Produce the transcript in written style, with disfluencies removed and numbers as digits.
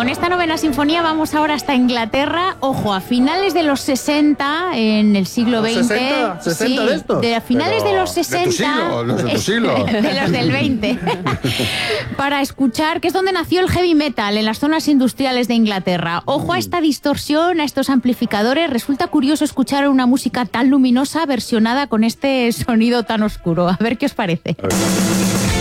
con esta novena sinfonía vamos ahora hasta Inglaterra. Ojo, a finales de los 60, en el siglo XX. ¿60 sí, de esto? A finales de los 60. De tu siglo, los de tu siglo. De los del 20. Para escuchar, que es donde nació el heavy metal, en las zonas industriales de Inglaterra. Ojo a esta distorsión, a estos amplificadores. Resulta curioso escuchar una música tan luminosa versionada con este sonido tan oscuro. A ver qué os parece. A ver.